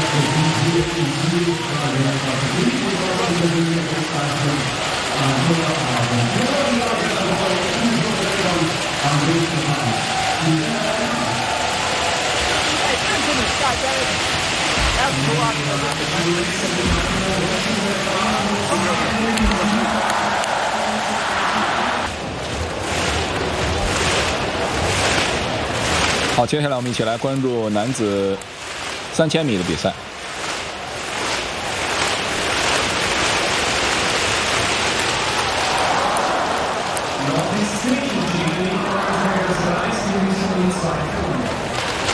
好，接下来我们一起来关注男子3000米的比赛。